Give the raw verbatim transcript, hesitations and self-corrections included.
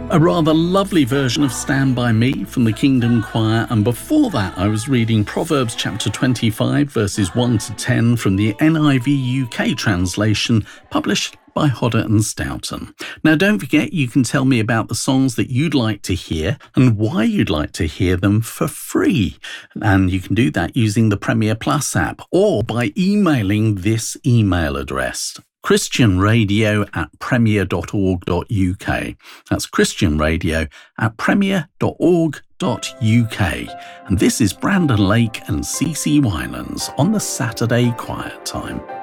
A rather lovely version of Stand By Me from the Kingdom Choir, and before that I was reading Proverbs chapter twenty-five verses one to ten from the N I V U K translation published by Hodder and Stoughton. Now don't forget, you can tell me about the songs that you'd like to hear and why you'd like to hear them for free. And you can do that using the Premier Plus app or by emailing this email address: christianradio at premier dot org dot uk. That's christianradio at premier dot org dot uk. And this is Brandon Lake and C C Winans on the Saturday Quiet Time.